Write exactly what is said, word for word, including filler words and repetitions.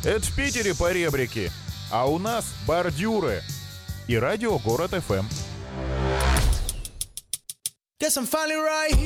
Это в Питере поребрики, а у нас бордюры. И радио Город эф эм. Guess I'm finally right here.